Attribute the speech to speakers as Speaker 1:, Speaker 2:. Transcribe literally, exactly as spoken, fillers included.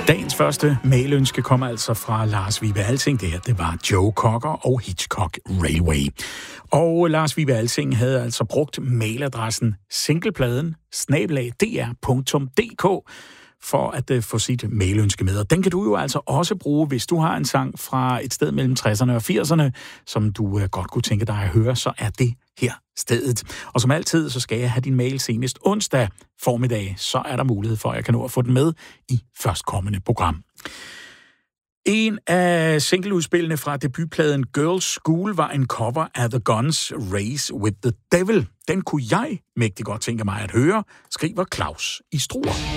Speaker 1: Dagens første mailønske kom altså fra Lars Vibe Alsing. Det her, det var Joe Cocker og Hitchcock Railway. Og Lars Vibe Alsing havde altså brugt mailadressen singlepladen snabel-a d r punktum d k for at uh, få sit mailønske med. Og den kan du jo altså også bruge, hvis du har en sang fra et sted mellem tresserne og firserne, som du uh, godt kunne tænke dig at høre, så er det her stedet. Og som altid, så skal jeg have din mail senest onsdag formiddag, så er der mulighed for, at jeg kan nå at få den med i førstkommende program. En af singleudspillene fra debutpladen Girls School var en cover af The Guns' Race with the Devil. Den kunne jeg mægtig godt tænke mig at høre, skriver Claus i Struer.